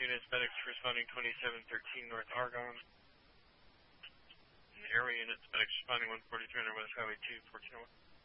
units, medics responding 2713 North Argonne. Area units, medics responding 143 West Highway 2, 1401.